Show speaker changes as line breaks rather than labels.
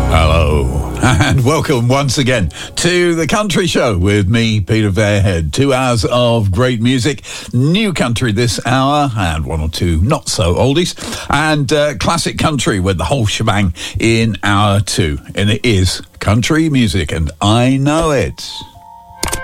Hello, and welcome once again to The Country Show with me, Peter Fairhead. 2 hours of great music, new country this hour, and one or two not-so-oldies, and classic country with the whole shebang in hour two. And it is country music, and I know it.